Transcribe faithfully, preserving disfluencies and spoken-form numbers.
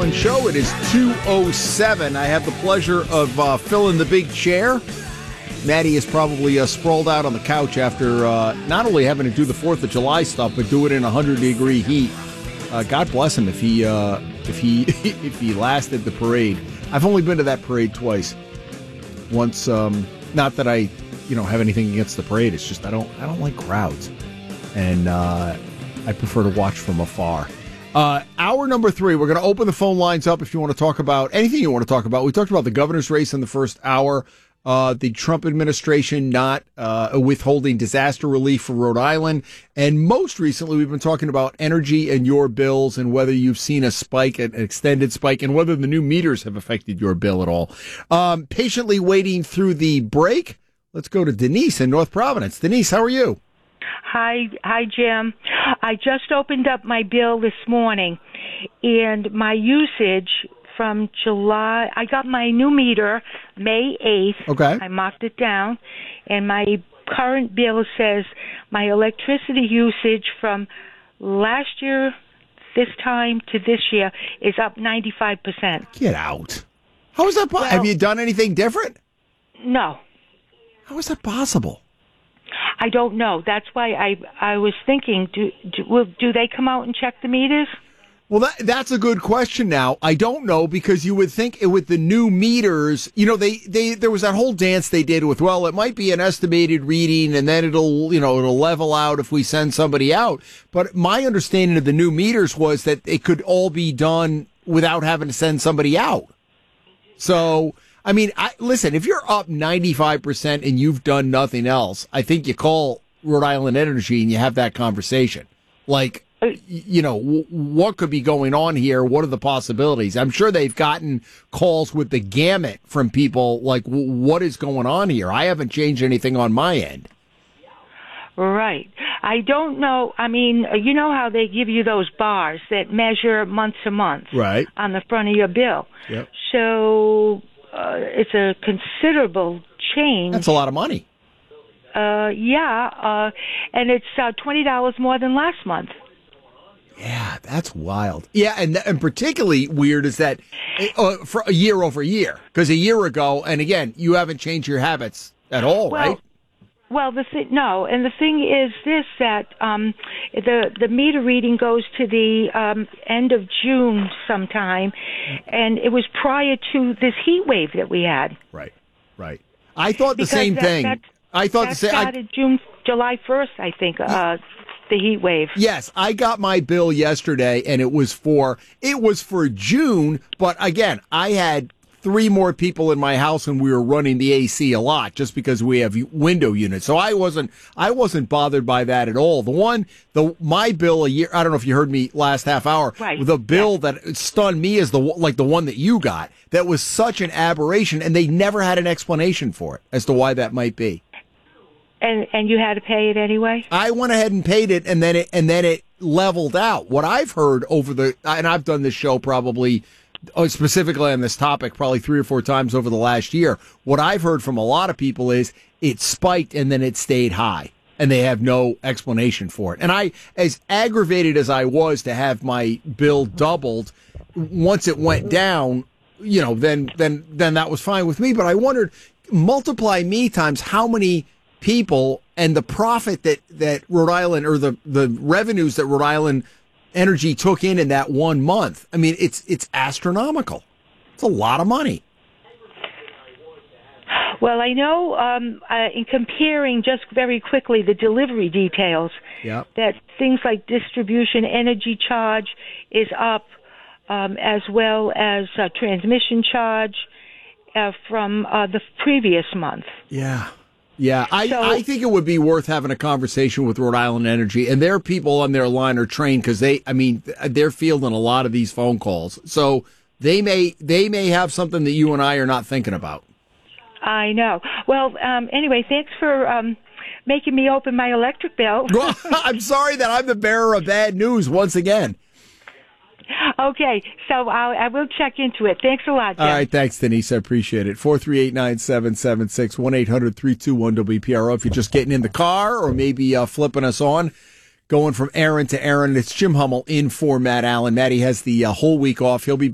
Show. It is two oh seven. I have the pleasure of uh, filling the big chair. Maddie is probably uh, sprawled out on the couch after uh, not only having to do the fourth of July stuff, but do it in one hundred degree heat. Uh, God bless him if he uh, if he if he lasted the parade. I've only been to that parade twice. Once, um, not that I you know have anything against the parade. It's just I don't I don't like crowds, and uh, I prefer to watch from afar. Uh, hour number three, we're going to open the phone lines up if you want to talk about anything you want to talk about. We talked about the governor's race in the first hour, uh, the Trump administration not uh, withholding disaster relief for Rhode Island. And most recently, we've been talking about energy and your bills and whether you've seen a spike, an extended spike, and whether the new meters have affected your bill at all. Um, patiently waiting through the break, let's go to Denise in North Providence. Denise, how are you? Hi, hi, Jim. I just opened up my bill this morning, and my usage from July, I got my new meter May eighth. Okay. I marked it down, and my current bill says my electricity usage from last year, this time to this year, is up ninety-five percent. Get out. How is that possible? Well, have you done anything different? No. How is that possible? I don't know. That's why I I was thinking, do do, will, do they come out and check the meters? Well, that, that's a good question now. I don't know, because you would think with the new meters, you know, they, they there was that whole dance they did with, well, it might be an estimated reading and then it'll, you know, it'll level out if we send somebody out. But my understanding of the new meters was that it could all be done without having to send somebody out. So, I mean, I, listen, if you're up ninety-five percent and you've done nothing else, I think you call Rhode Island Energy and you have that conversation. Like, you know, w- what could be going on here? What are the possibilities? I'm sure they've gotten calls with the gamut from people like, w- what is going on here? I haven't changed anything on my end. Right. I don't know. I mean, you know how they give you those bars that measure month to month, right, on the front of your bill. Yep. So uh, it's a considerable change. That's a lot of money. Uh, yeah, uh, and it's uh, twenty dollars more than last month. Yeah, that's wild. Yeah, and and particularly weird is that uh, for a year over year, because a year ago, and again, you haven't changed your habits at all, well, right? Well, the thing, no, and the thing is this, that um, the the meter reading goes to the um, end of June sometime, and it was prior to this heat wave that we had. Right, right. I thought the Because same that, thing. That, I thought that the same. started I, June, July first, I think. Uh, the heat wave. Yes, I got my bill yesterday, and it was for it was for June. But again, I had three more people in my house, and we were running the A C a lot just because we have window units. So I wasn't I wasn't bothered by that at all. The one, the my bill a year. I don't know if you heard me last half hour. Right. The bill yeah. that stunned me is the like the one that you got. That was such an aberration, and they never had an explanation for it as to why that might be. And and you had to pay it anyway? I went ahead and paid it, and then it and then it leveled out. What I've heard over the, and I've done this show probably, oh, specifically on this topic, probably three or four times over the last year. What I've heard from a lot of people is it spiked and then it stayed high, and they have no explanation for it. And I, as aggravated as I was to have my bill doubled, once it went down, you know, then then then that was fine with me. But I wondered, multiply me times how many people and the profit that, that Rhode Island, or the, the revenues that Rhode Island Energy took in in that one month. I mean, it's it's astronomical. It's a lot of money. Well, I know um, uh, in comparing just very quickly the delivery details, yep. that things like distribution energy charge is up, um, as well as uh, transmission charge uh, from uh, the previous month. Yeah. Yeah, I, so, I think it would be worth having a conversation with Rhode Island Energy, and their people on their line are trained because they, I mean, they're fielding a lot of these phone calls. So they may they may have something that you and I are not thinking about. I know. Well, um, anyway, thanks for um, making me open my electric bill. Well, I'm sorry that I'm the bearer of bad news once again. Okay, so I'll, I will check into it. Thanks a lot, Jim. All right, thanks, Denise. I appreciate it. four three eight, nine seven seven six, one eight hundred, three two one, W P R O. If you're just getting in the car or maybe uh, flipping us on, going from Aaron to Aaron, it's Jim Hummel in for Matt Allen. Matty has the uh, whole week off. He'll be back.